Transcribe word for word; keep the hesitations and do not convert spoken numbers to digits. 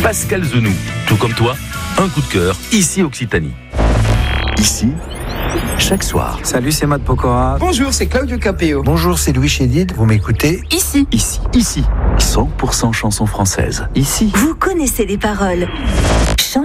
Pascal Zenou. Tout comme toi, un coup de cœur, ici Occitanie. Ici, chaque soir. Salut, c'est Matt Pokora. Bonjour, c'est Claudio Capéo. Bonjour, c'est Louis Chédid. Vous m'écoutez Ici. Ici. Ici. cent pour cent chansons françaises. Ici. Vous connaissez les paroles.